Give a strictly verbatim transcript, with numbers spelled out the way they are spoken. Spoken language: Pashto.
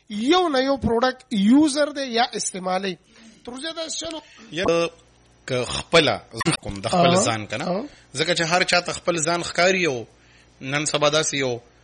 یو نه یو پروډکټ یوزر دی یا استعمالي ترځه دا شنو یا که خپل کوم د خپل ځان کنه ځکه چې هر چا ته خپل ځان ښکاری او نن سبا داسې یو